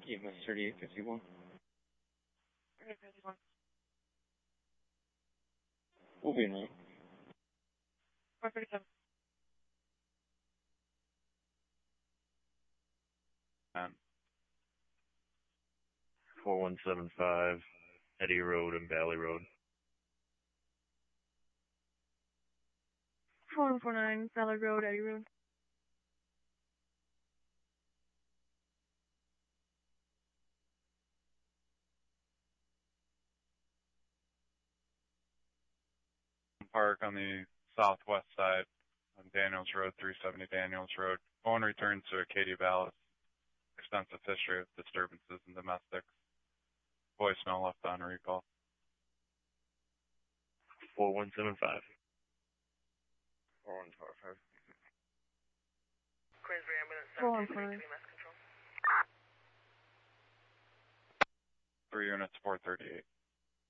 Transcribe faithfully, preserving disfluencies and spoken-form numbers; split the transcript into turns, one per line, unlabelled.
E M S thirty-eight fifty-one.
thirty-eight fifty-one.
We'll be in route.
four thirty-seven.
Um, four one seven five, Eddy Road and Valley Road.
four one four nine, Valley Road, Eddy Road.
Park on the southwest side on Daniels Road, three seventy Daniels Road. Phone returns to Acadia Vallis. Extensive history of disturbances and domestics. Voicemail left on recall. four one seven five.
four one four five.
Queensbury Ambulance, seventeen twenty-two, mass control.
Three units, four thirty-eight.